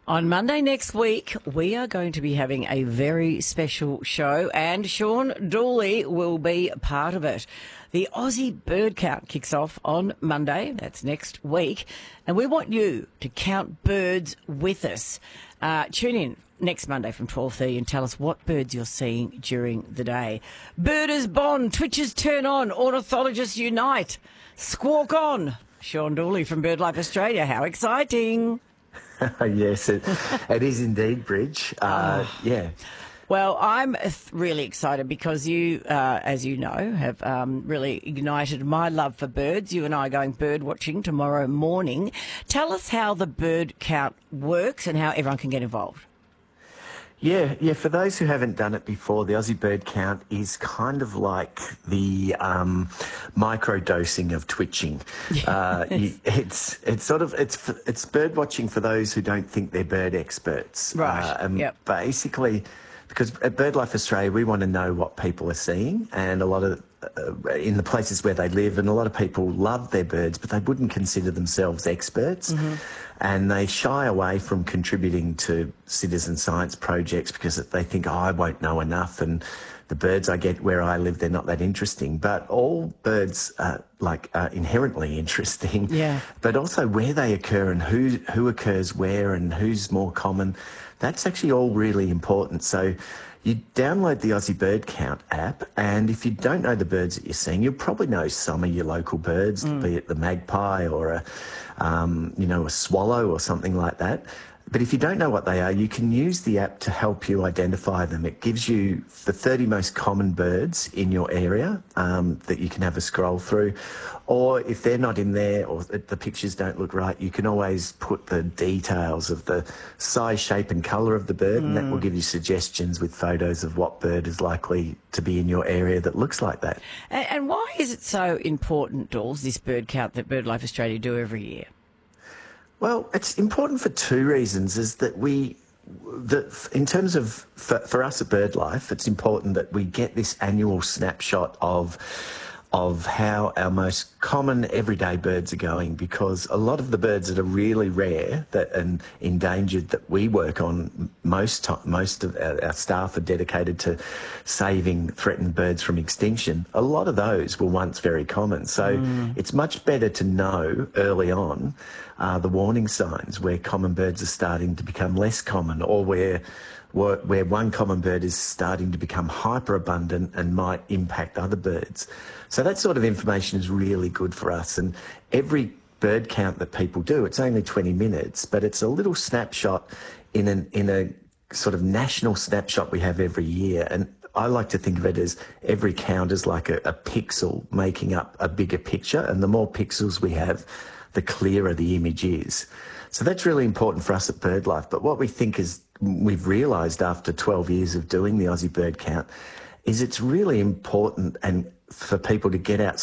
On Monday next week, we are going to be having a very special show, and Sean Dooley will be part of it. The Aussie Bird Count kicks off on Monday. That's next week. And we want you to count birds with us. Tune in next Monday from 12:30 and tell us what birds you're seeing during the day. Birders bond, twitchers turn on, ornithologists unite. Squawk on. Sean Dooley from BirdLife Australia. How exciting. Yes, it is indeed, Bridge. Yeah. Well, I'm really excited because you, as you know, have really ignited my love for birds. You and I are going bird watching tomorrow morning. Tell us how the bird count works and how everyone can get involved. Yeah. For those who haven't done it before, the Aussie Bird Count is kind of like the micro-dosing of twitching. It's bird watching for those who don't think they're bird experts. Right. Basically, because at BirdLife Australia, we want to know what people are seeing, and a lot of in the places where they live, and a lot of people love their birds, but they wouldn't consider themselves experts. Mm-hmm. And they shy away from contributing to citizen science projects because they think, I won't know enough, and the birds I get where I live, they're not that interesting. But all birds are inherently interesting. Yeah. But also where they occur and who occurs where and who's more common, that's actually all really important. So you download the Aussie Bird Count app, and if you don't know the birds that you're seeing, you'll probably know some of your local birds, be it the magpie or a swallow or something like that. But if you don't know what they are, you can use the app to help you identify them. It gives you the 30 most common birds in your area that you can have a scroll through. Or if they're not in there or the pictures don't look right, you can always put the details of the size, shape and colour of the bird, and that will give you suggestions with photos of what bird is likely to be in your area that looks like that. And why is it so important, Dawes, this bird count that BirdLife Australia do every year? Well, it's important for two reasons. Is that in terms of, for us at BirdLife, it's important that we get this annual snapshot of how our most common everyday birds are going, because a lot of the birds that are really rare and endangered that we work on, most of our staff are dedicated to saving threatened birds from extinction. A lot of those were once very common. So it's much better to know early on the warning signs where common birds are starting to become less common, or where one common bird is starting to become hyperabundant and might impact other birds. So that sort of information is really good for us. And every bird count that people do, it's only 20 minutes, but it's a little snapshot in a sort of national snapshot we have every year. And I like to think of it as every count is like a pixel making up a bigger picture. And the more pixels we have, the clearer the image is. So that's really important for us at BirdLife. But what we think is, we've realised after 12 years of doing the Aussie Bird Count, is it's really important and for people to get out